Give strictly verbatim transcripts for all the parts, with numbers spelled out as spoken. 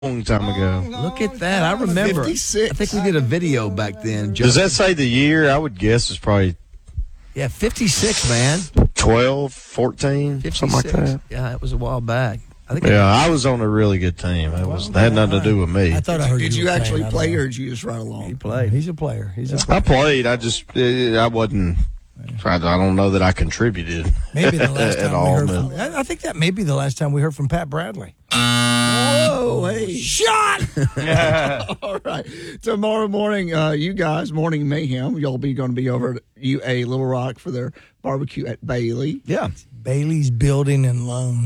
long time ago. Look at that. I remember. fifty-six. I think we did a video back then. Does that say the year? I would guess it's probably Yeah, fifty-six, man. twelve, fourteen, fifty-six. something like that. Yeah, it was a while back. I think Yeah, I was on a really good team. It was that had nothing to do with me. I thought I heard Did you, you were actually playing. I play, don't know. or did you just ride along? he played. He's a player. He's a I player. played. I just uh, I wasn't. I don't know that I contributed. Maybe the last at time all. we heard man. from, I I think that may be the last time we heard from Pat Bradley. Whoa, hey. Shot! All right. Tomorrow morning, uh, you guys, Morning Mayhem, y'all be going to be over at U A Little Rock for their barbecue at Bailey. Yeah. Bailey's Building and Loan.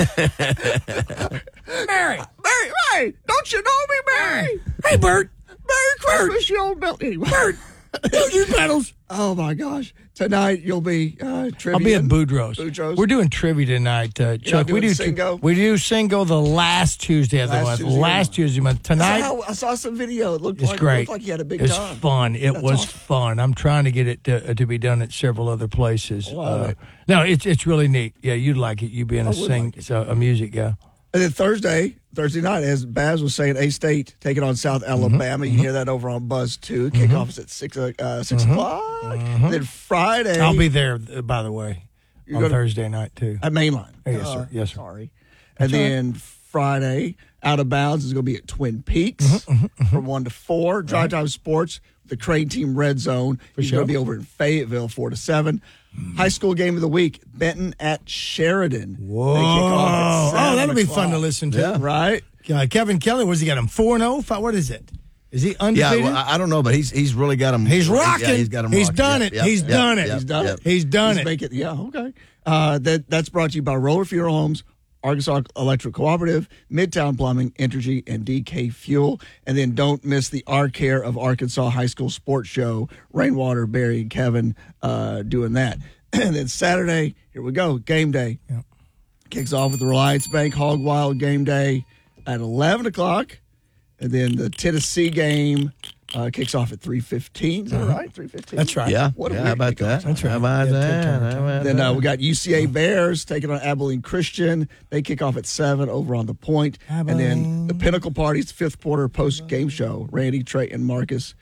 Mary! Mary! Mary! Don't you know me, Mary? Hey, Bert. Merry Christmas, you old belt. Anyway. Bert. Build your pedals. Oh, my gosh. Tonight, you'll be uh, trivia. I'll be at Boudreaux's. Boudreaux's. We're doing trivia tonight, uh, Chuck. doing We do Singo? we do Singo the last Tuesday of the Last month. Tuesday of the Last month. Tuesday of the month. I saw, Tonight, how- I saw some video. It looked, it's like, great. It looked like you had a big It's time. fun. It That's was awesome. fun. I'm trying to get it to, uh, to be done at several other places. Love Uh, it. no, it's it's really neat. Yeah, you'd like it. You being a would sing, like it. so a music guy. And then Thursday, Thursday night, as Baz was saying, A-State taking on South Alabama. You can hear that over on Buzz two. Kickoff is at six uh, uh, six o'clock. Then Friday, I'll be there, uh, by the way, You're on gonna- Thursday night too. at Mainline. Yes, Uh, sir. Yes, sir. Sorry. And then Friday, Out of Bounds is going to be at Twin Peaks Mm-hmm, from one to four. Drive Time Sports, the Crane Team Red Zone. He's sure. going to be over in Fayetteville, four to seven. High school game of the week, Benton at Sheridan. Whoa! They kick off at Oh, seven that'll be o'clock. fun to listen to. Right? Uh, Kevin Kelly, what's he got him four and zero? What is it? Is he Yeah, undefeated? well, I I don't know, but he's he's really got him. He's rocking. Yeah, he's got him. He's rocking. done Yep, it. yep, He's yep, done it. yep, He's done yep. it. He's done He's it. Make it. Yeah, okay. Uh, that that's brought to you by Roller Funeral Homes, Arkansas Electric Cooperative, Midtown Plumbing, Entergy, and D K Fuel. And then don't miss the Our Care of Arkansas High School Sports Show. Rainwater, Barry, and Kevin uh, doing that. And then Saturday, here we go, game day. Yep. Kicks off with the Reliance Bank Hog Wild game day at eleven o'clock. And then the Tennessee game uh, kicks off at three fifteen. Is that right? three fifteen? That's right. Yeah, What a yeah. How weird about kickoff. that? That's right. How about Yeah, that? take care. How about Then uh, that? we got U C A Bears taking on Abilene Christian. They kick off at seven over on the Point. And then Abilene. the Pinnacle Party's fifth quarter post game show. Randy, Trey, and Marcus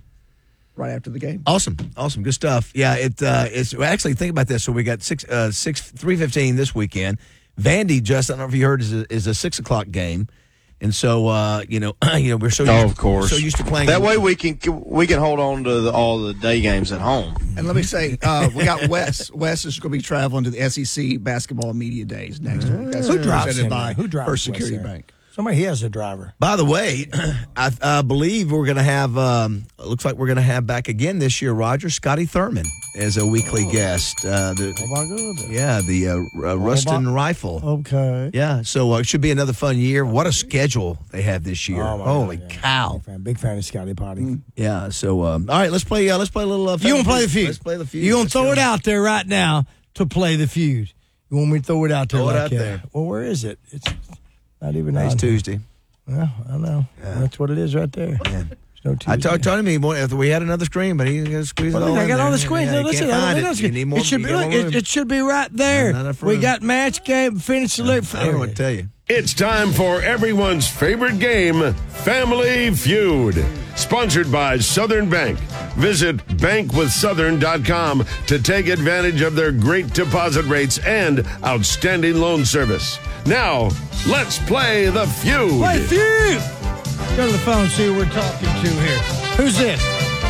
right after the game. Awesome, awesome, good stuff. Yeah, it uh, it's well, actually think about this. So we got six, uh, six, three fifteen this weekend. Vandy, just I don't know if you heard, is a, is a six o'clock game, and so uh, you know, you know, we're so Oh, used, of course. so used to playing That way we can we can hold on to the, all the day games at home. And let me say, uh, we got Wes. Wes is going to be traveling to the S E C Basketball Media Days next week. That's Who drives presented him by there? Who drives First Wes Security there? Bank. Somebody he has a driver. By the way, I uh, believe we're going to have. Um, looks like we're going to have back again this year. Roger Scotty Thurman as a weekly guest. Uh, the, Oh my goodness. yeah, the uh, uh, Ruston about- Rifle. Okay. Yeah, so uh, it should be another fun year. What a schedule they have this year! Oh, my Holy God, yeah. cow! Big fan, big fan of Scotty Potty. Yeah. So um, all right, let's play. Uh, let's play a little. Uh, You gonna play the feud? Let's play the feud. You gonna Let's throw go. it out there right now to play the feud? You want me to throw it out there? Throw it like out that? there. Well, where is it? It's not even It's on. Tuesday. Well, I know. That's what it is right there. There's no Tuesday. I told, told him he wanted, if we had another screen, but he's gonna squeeze Well, it all I in got there. all the screens. Yeah, you Listen, can't I find don't know. it. You need more, it should you be. got Look, more it, room. it should be right there. Not enough We room. got match game. Finish the loop. I don't know what to tell you. It's time for everyone's favorite game, Family Feud. Sponsored by Southern Bank. Visit bank with southern dot com to take advantage of their great deposit rates and outstanding loan service. Now, let's play the feud. Play feud. Go to the phone. See who we're talking to here. Who's this?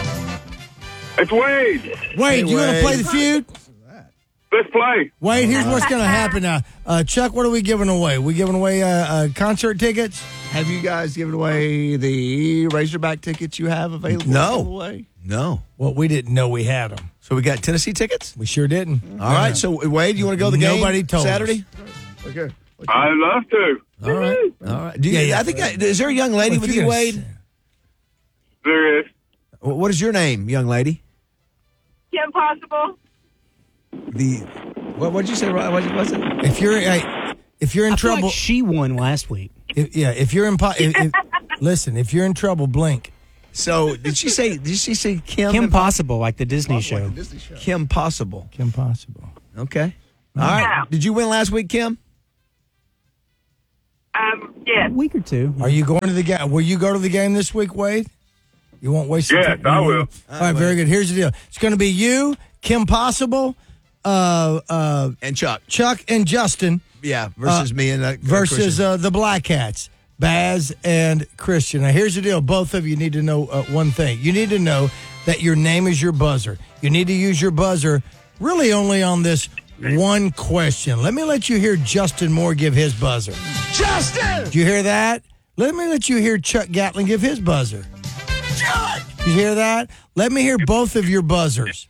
It's Wade. Wade, you want to Wade. play the feud? Let's play. Wade, here's what's going to happen now. Uh, Chuck, what are we giving away? We giving away uh, uh, concert tickets? Have you guys given away the Razorback tickets you have available? No. to give away? No. Well, we didn't know we had them. So we got Tennessee tickets. We sure didn't. All right. So Wade, you want to go to the game? Nobody told us. Saturday. Okay. I'd love to. All right. All right. Do you, Yeah, yeah. I think. I, is there a young lady Well, with if you, you're gonna Wade? say- There is. What is your name, young lady? Kim Possible. The what? What did you say? What was it? If you're uh, if you're in I feel trouble, like she won last week. if, yeah. If you're in, po- if, if, listen. If you're in trouble, blink. So did she say? Did she say Kim? Kim Possible, like the Disney show. Disney show. Kim Possible. Kim Possible. Okay. All right. Did you win last week, Kim? Uh, Um, yes. A week or two. Are you going to the game? Will you go to the game this week, Wade? You won't waste your Yes, time. I will. All right, very good. Here's the deal. It's going to be you, Kim Possible, uh, uh, And Chuck. Chuck, and Justin Yeah, versus Uh, me and uh, versus Christian. uh, the Black Hats, Baz and Christian. Now, here's the deal. Both of you need to know uh, one thing. You need to know that your name is your buzzer. You need to use your buzzer really only on this one question. Let me let you hear Justin Moore give his buzzer. Justin! Did you hear that? Let me let you hear Chuck Gatlin give his buzzer. Chuck! You hear that? Let me hear both of your buzzers.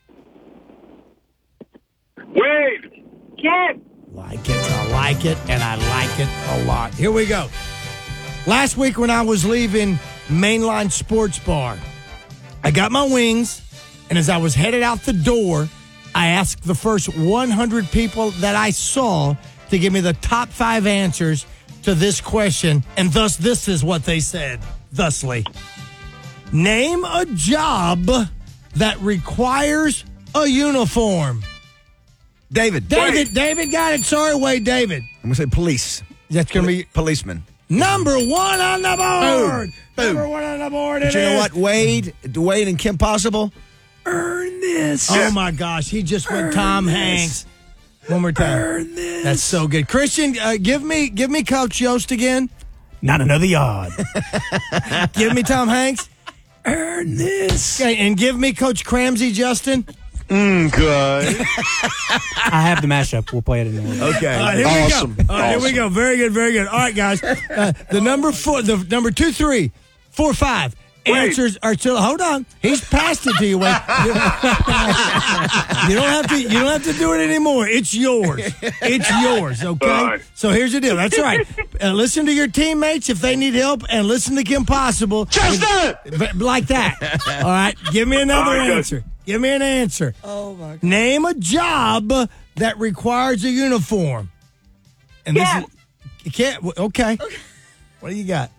Wade. Yes. Like it, I like it, and I like it a lot. Here we go. Last week when I was leaving Mainline Sports Bar, I got my wings, and as I was headed out the door, I asked the first one hundred people that I saw to give me the top five answers to this question, and thus this is what they said. Thusly, name a job that requires a uniform. David. David, David got it. Sorry, Wade, David. I'm going to say police. That's going to be Policeman. number one on the board. Boom. Number one on the board. But it you know is. what? Wade, Wade and Kim Possible, earn this. Oh, my gosh. He just went Tom this. Hanks. One more time. Earn this. That's so good. Christian, uh, give me give me Coach Yost again. Not another yard. Give me Tom Hanks. Earn this. Okay, and give me Coach Cramsey, Justin. Okay. I have the mashup. We'll play it in the morning. Okay. All right, here Awesome. we go. All right, here we Awesome. go. Very good, very good. All right, guys. Uh, the number four, the number two, three, four, five answers are still. Hold on, he's passed it to you. Wade. You, you don't have to. You don't have to do it anymore. It's yours. It's yours. Okay. All right. So here's the deal. That's right. Uh, listen to your teammates if they need help, and listen to Kim Possible. Justin! But like that. All right. Give me another All right, good. answer. Give me an answer. Oh my God. Name a job that requires a uniform. And this Yes. is you can't. Okay. What do you got?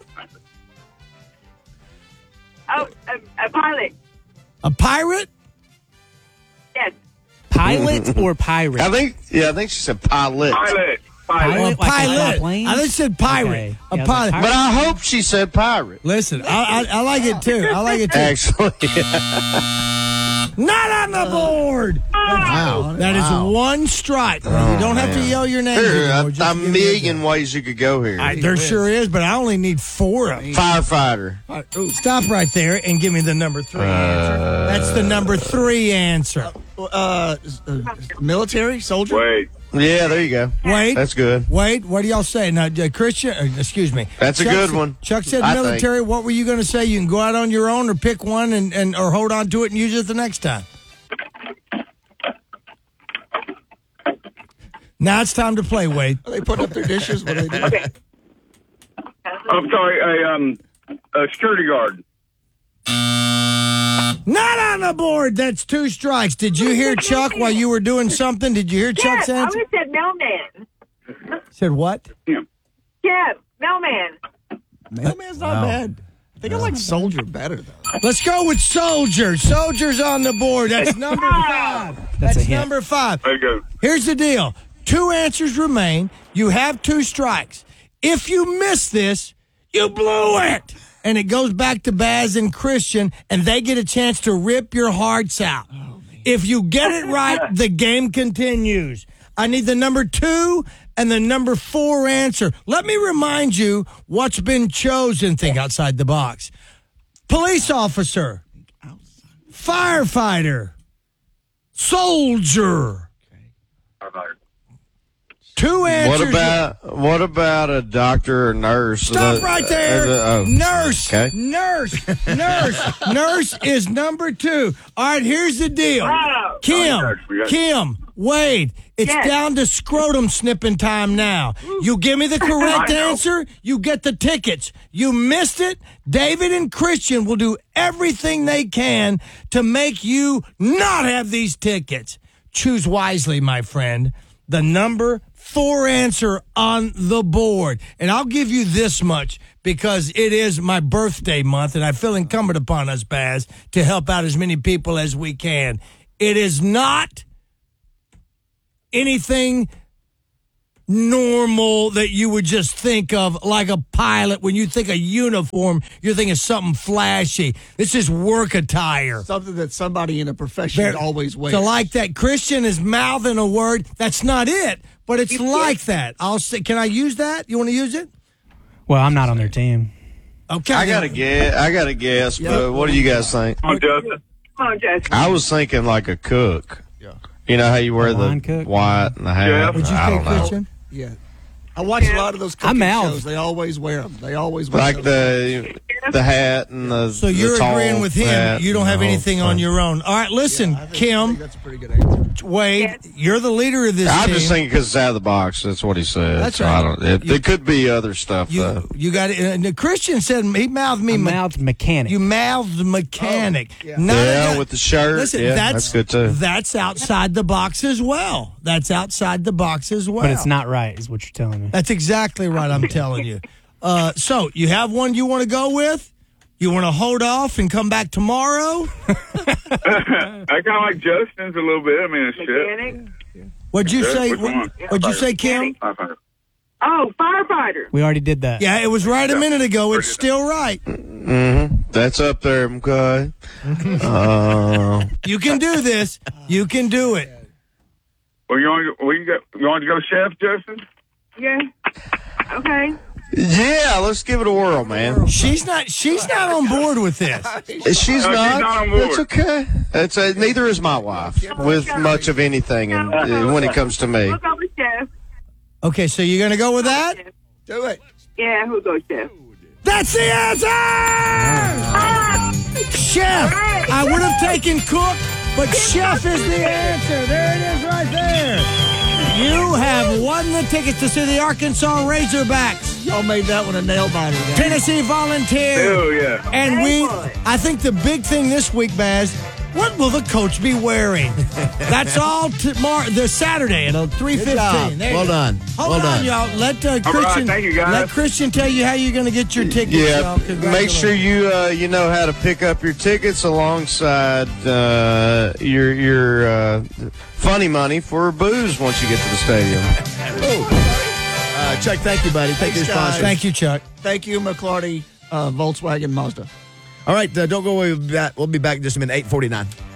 Oh, a, a pilot. A pirate? Yes. Pilot or pirate? I think, yeah, I think she said pilot. Pilot. Or Pilot. a Like a pilot? plane? I just said pirate. Okay. A Yeah, pilot. like But I hope she said pirate. Listen, I, I, I like it too. I like it too. Actually, Not on the board. Wow. That is one strike. you don't have to man. yell your name. there are anymore. a, Just a give me a million guess. ways you could go here. I, there sure is, but I only need four of them. Firefighter. Stop right there and give me the number three answer. That's the number three answer. Uh, uh, military soldier. Wade. Yeah, there you go. Wait. That's good. Wait, what do y'all say? Now, uh, Christian, uh, excuse me. That's a Chuck good said- one, Chuck said I military. What were you going to say? You can go out on your own or pick one and, and or hold on to it and use it the next time. Now it's time to play, Wade. Are they putting up their dishes? What are they doing? Okay. I'm sorry. A um, a security guard. Not on the board. That's two strikes. Did you hear Chuck while you were doing something? Did you hear Chuck's Yes, I answer? would have said mailman. Said what? Yes, mailman. Mailman's not Wow. bad. I think I like soldier better though. Let's go with soldier. Soldier's on the board. That's number five. That's, That's a hint. number five. There you go. Here's the deal. Two answers remain. You have two strikes. If you miss this, you blew it. And it goes back to Baz and Christian, and they get a chance to rip your hearts out. If you get it right, the game continues. I need the number two and the number four answer. Let me remind you what's been chosen. Think outside the box. Police officer, firefighter, soldier. Two answers. What about what about a doctor or nurse? Stop Uh, right there. uh, uh, oh. Nurse. Okay. Nurse. Nurse. Nurse is number two. All right, here's the deal. Wow. Kim, Oh, we got- Kim, Wade, it's Yes. down to scrotum snipping time now. You give me the correct I know. answer, you get the tickets. You missed it, David and Christian will do everything they can to make you not have these tickets. Choose wisely, my friend. The number four answer on the board. And I'll give you this much because it is my birthday month and I feel incumbent upon us, Baz, to help out as many people as we can. It is not anything normal that you would just think of like a pilot. When you think of uniform, you're thinking something flashy. This is work attire. Something that somebody in a profession Very- always wears. So like that, Christian is mouthing a word. That's not it, but it's like that. I'll say, can I use that? You want to use it? Well, I'm not on their team. Okay. I got to guess. I got to guess, but what do you guys think? Come on, Justin. Come on, Justin. I was thinking like a cook. Yeah. You know how you wear A the line cook? white and the hat? Yeah. Would you I say don't know. Christian? Yeah. I watch a lot of those cooking mouthed. shows. They always wear them. They always wear Like those. the the hat and the So the you're tall agreeing with him. hat You don't and have the whole anything on thing. your own. All right, listen, I think, I Kim, think that's a pretty good answer. Wade, Yes. you're the leader of this I'm team. just thinking because it's out of the box. That's what he said. That's so right. I don't. It, You- it could be other stuff you though. you got it. And the Christian said he mouthed me. A me- mouthed mechanic. You mouthed mechanic. Oh, yeah. Not a Yeah, guy- with the shirt. Listen, yeah, that's, that's good too. That's outside the box as well. That's outside the box as well. but it's not right, is what you're telling me. That's exactly right. I'm telling you. Uh, so you have one you want to go with? You want to hold off and come back tomorrow? I kind of like Justin's a little bit. I mean, it's shit. Mechanic. What'd you Yeah, say? which What, one? what'd you say, Kim? Oh, firefighter. We already did that. Yeah, it was right a minute ago. It's still right. Mm-hmm. That's up there, okay. uh, You can do this. You can do it. Well, you want to, well, you, got, you want to go chef, Justin? Yeah. Okay. yeah, let's give it a whirl, man. She's not. She's not on board with this. She's No, not. she's not on board. That's okay. That's uh, neither is my wife with much of anything, and uh, when it comes to me. We'll go with chef. Okay, so you're gonna go with that? Do it. Yeah, we'll go chef. That's the answer. Chef. I would have taken cook, but chef is the answer. There it is, right there. You have won the tickets to see the Arkansas Razorbacks, Y'all made that one a nail biter. guys. Tennessee Volunteers. Oh, yeah. And we, Excellent. I think the big thing this week, Baz, what will the coach be wearing? That's all tomorrow, the Saturday at three Good job. fifteen. Well done. Hold well on, done. y'all. Let uh, All right, Christian. thank you, guys. Let Christian tell you how you're going to get your tickets. Yeah, y'all. make Congratulations. sure you uh, you know how to pick up your tickets alongside uh, your your uh, funny money for booze once you get to the stadium. Uh, Chuck, thank you, buddy. Thank you, Thanks, guys. sponsor. Thank you, Chuck. Thank you, McClarty, uh, Volkswagen Mazda. All right, uh, don't go away. We'll be back, we'll be back in just a minute. eight forty-nine.